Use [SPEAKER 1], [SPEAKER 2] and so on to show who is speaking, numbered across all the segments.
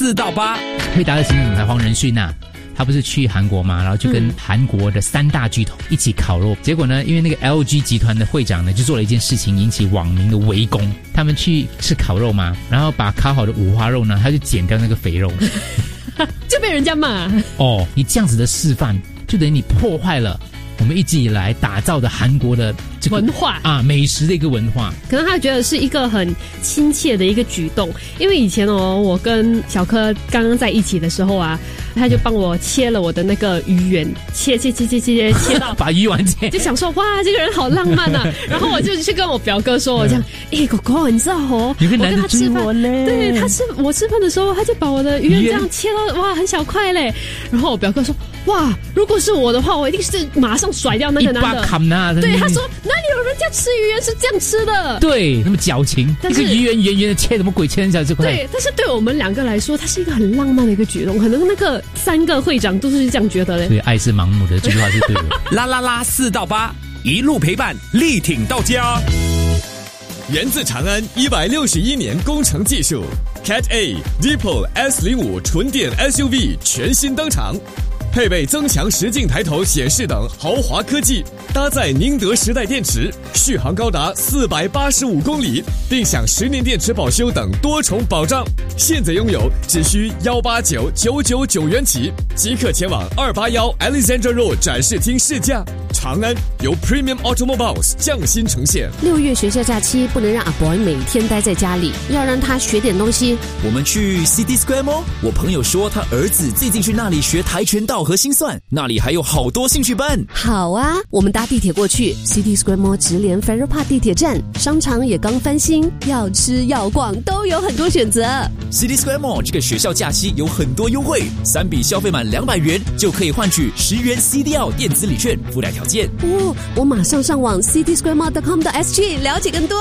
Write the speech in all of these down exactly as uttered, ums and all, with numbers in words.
[SPEAKER 1] 四到八。
[SPEAKER 2] 惠达的行政总裁黄仁勋啊，他不是去韩国嘛，然后就跟韩国的三大巨头一起烤肉，嗯、结果呢，因为那个 L G 集团的会长呢，就做了一件事情，引起网民的围攻。他们去吃烤肉嘛，然后把烤好的五花肉呢，他就剪掉那个肥肉，
[SPEAKER 3] 就被人家骂。
[SPEAKER 2] 哦，你这样子的示范，就等于你破坏了我们一直以来打造的韩国的这个
[SPEAKER 3] 文化
[SPEAKER 2] 啊，美食的一个文化。
[SPEAKER 3] 可能他觉得是一个很亲切的一个举动，因为以前哦，我跟小柯刚刚在一起的时候啊，他就帮我切了我的那个鱼圆，切切切切切切到
[SPEAKER 2] 把鱼丸切，
[SPEAKER 3] 就想说哇，这个人好浪漫啊。然后我就去跟我表哥说，我这样，哎、欸，狗狗，你知道哦，
[SPEAKER 2] 有个男的追
[SPEAKER 3] 我嘞，对他吃我吃饭的时候，他就把我的鱼圆这样切到哇很小块嘞。然后我表哥说，哇，如果是我的话，我一定是马上甩掉那个男的。
[SPEAKER 2] 一把砍啊！
[SPEAKER 3] 对，他说哪里有人家吃鱼圆是这样吃的？
[SPEAKER 2] 对，那么矫情，一个鱼圆圆圆的切，怎么鬼切成小这块？
[SPEAKER 3] 对，但是对我们两个来说，它是一个很浪漫的一个举动。可能那个三个会长都是这样觉得嘞。
[SPEAKER 2] 对，爱是盲目的，这句话是对的。
[SPEAKER 1] 啦啦啦，四到八，一路陪伴，力挺到家。
[SPEAKER 4] 源自长安一百六十一年工程技术 ，Cat A、Deepol S 零五 纯电 S U V 全新登场。配备增强实境抬头显示等豪华科技，搭载宁德时代电池，续航高达四百八十五公里，并享十年电池保修等多重保障。现在拥有只需幺八九九九九元起，即刻前往二八幺 Alexandra Road 展示厅试驾。长安由 Premium Automobiles 匠心呈现。
[SPEAKER 5] 六月学校假期不能让阿 boy 每天待在家里，要让他学点东西。
[SPEAKER 6] 我们去 City Square Mall， 我朋友说他儿子最近去那里学跆拳道和心算，那里还有好多兴趣班。
[SPEAKER 5] 好啊，我们搭地铁过去 City Square Mall 直连 Farrer Park 地铁站，商场也刚翻新，要吃要逛都有很多选择。
[SPEAKER 6] City Square Mall 这个学校假期有很多优惠，三笔消费满两百元就可以换取十元 C D L 电子礼券，附带条件。
[SPEAKER 5] 哦，我马上上网 city square mall dot com dot s g 了解更多。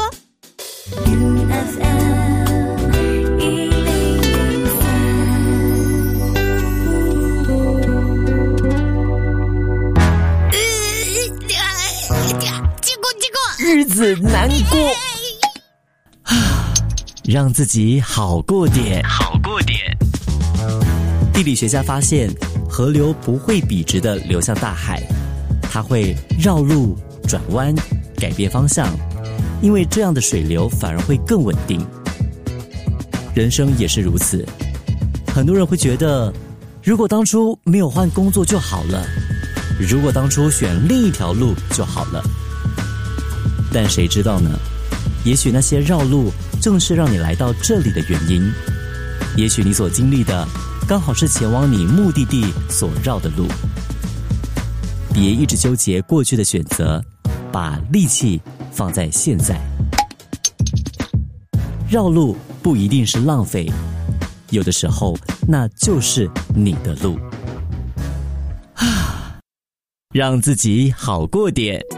[SPEAKER 6] 日子难过，让自己好过点，好过点。地理学家发现，河流不会笔直地流向大海，它会绕路、转弯、改变方向，因为这样的水流反而会更稳定。人生也是如此，很多人会觉得，如果当初没有换工作就好了，如果当初选另一条路就好了。但谁知道呢？也许那些绕路正是让你来到这里的原因，也许你所经历的刚好是前往你目的地所绕的路。别一直纠结过去的选择，把力气放在现在。绕路不一定是浪费，有的时候那就是你的路。让自己好过点。